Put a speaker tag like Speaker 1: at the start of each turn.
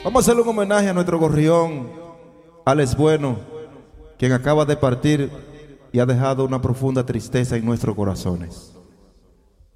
Speaker 1: Vamos a hacerle un homenaje a nuestro gorrión, Alex Bueno, quien acaba de partir y ha dejado una profunda tristeza en nuestros corazones.